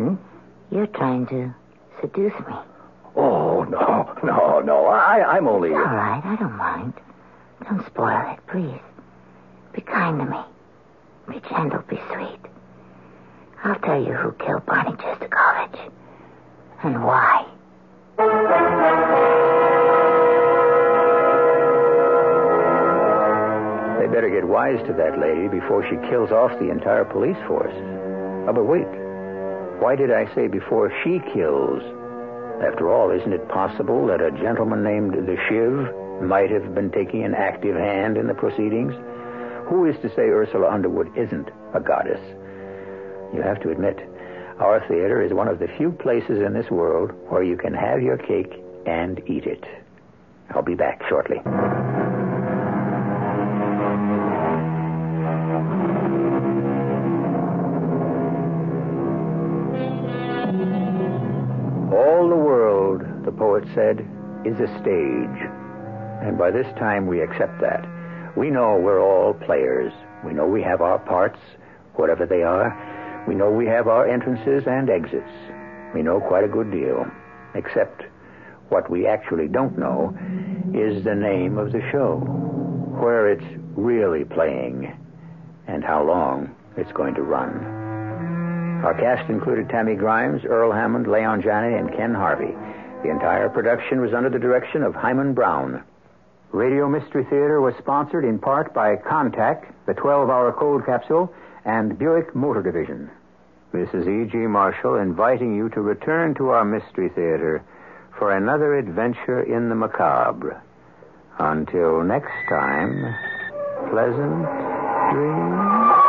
You're trying to seduce me. Oh, no. I'm only... It's all right. I don't mind. Don't spoil it, please. Be kind to me. Be gentle. Be sweet. I'll tell you who killed Barney Chostakovich. And why. They better get wise to that lady before she kills off the entire police force. Oh, but wait. Why did I say before she kills? After all, isn't it possible that a gentleman named the Shiv might have been taking an active hand in the proceedings? Who is to say Ursula Underwood isn't a goddess? You have to admit, our theater is one of the few places in this world where you can have your cake and eat it. I'll be back shortly. All the world, the poet said, is a stage. And by this time we accept that. We know we're all players. We know we have our parts, whatever they are. We know we have our entrances and exits. We know quite a good deal. Except what we actually don't know is the name of the show, where it's really playing, and how long it's going to run. Our cast included Tammy Grimes, Earl Hammond, Leon Janney, and Ken Harvey. The entire production was under the direction of Hyman Brown. Radio Mystery Theater was sponsored in part by Contact, the 12-hour cold capsule, and Buick Motor Division. This is E.G. Marshall inviting you to return to our Mystery Theater for another adventure in the macabre. Until next time, pleasant dreams.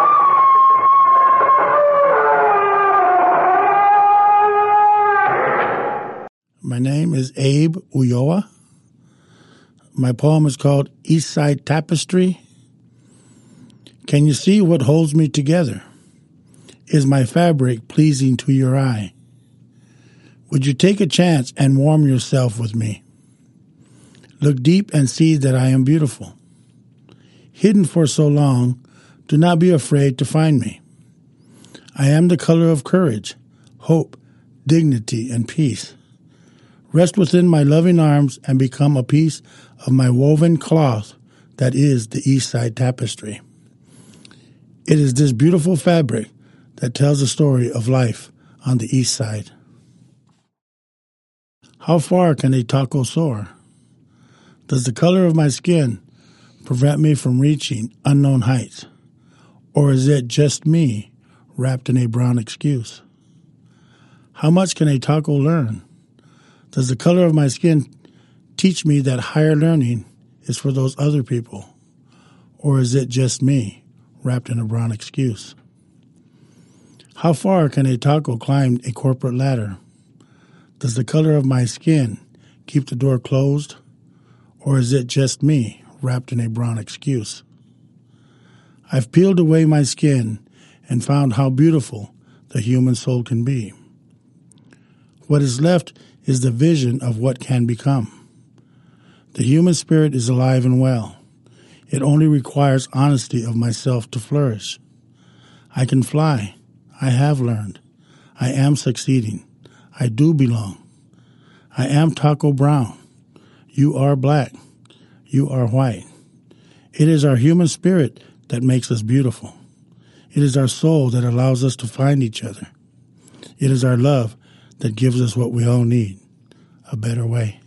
My name is Abe Ulloa. My poem is called East Side Tapestry. Can you see what holds me together? Is my fabric pleasing to your eye? Would you take a chance and warm yourself with me? Look deep and see that I am beautiful. Hidden for so long, do not be afraid to find me. I am the color of courage, hope, dignity, and peace. Rest within my loving arms and become a piece of my woven cloth that is the East Side Tapestry. It is this beautiful fabric that tells the story of life on the East Side. How far can a taco soar? Does the color of my skin prevent me from reaching unknown heights? Or is it just me wrapped in a brown excuse? How much can a taco learn? Does the color of my skin teach me that higher learning is for those other people? Or is it just me wrapped in a brown excuse? How far can a taco climb a corporate ladder? Does the color of my skin keep the door closed? Or is it just me wrapped in a brown excuse? I've peeled away my skin and found how beautiful the human soul can be. What is left is the vision of what can become. The human spirit is alive and well. It only requires honesty of myself to flourish. I can fly. I have learned. I am succeeding. I do belong. I am Taco Brown. You are black. You are white. It is our human spirit that makes us beautiful. It is our soul that allows us to find each other. It is our love that gives us what we all need, a better way.